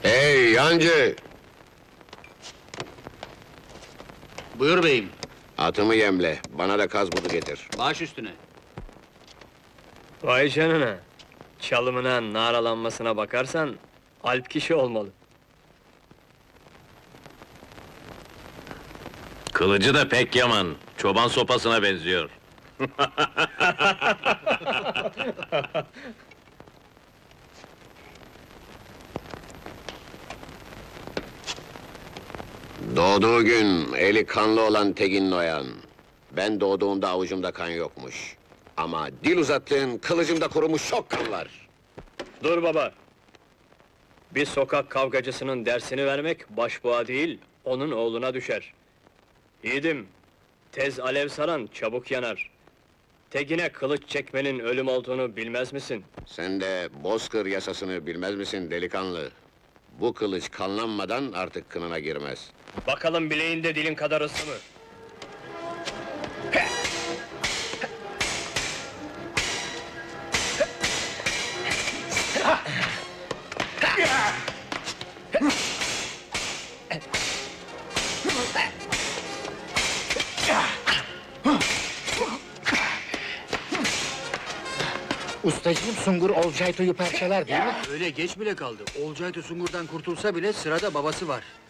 Hey yancı! Buyur beyim, Atımı yemle, bana da kaz budu getir. baş üstüne. Vay canına! Çalımına, naralanmasına bakarsan... ...alp kişi olmalı. Kılıcı da pek yaman, çoban sopasına benziyor. Doğduğu gün eli kanlı olan Tegin Noyan. Ben doğduğumda avucumda kan yokmuş. Ama dil uzattığın kılıcımda kurumuş çok kan var. Dur baba! Bir sokak kavgacısının dersini vermek başbuğa değil, onun oğluna düşer. Yiğidim, tez alev saran çabuk yanar. Tegine kılıç çekmenin ölüm olduğunu bilmez misin? Sen de Bozkır yasasını bilmez misin delikanlı? Bu kılıç kanlanmadan artık kınına girmez. Bakalım bileğinde dilin kadar ısı mı? Ustacığım, Sungur Olcayto'yu parçalar değil mi? Öyle geç bile kaldı. Olcaytı Sungur'dan kurtulsa bile sırada babası var.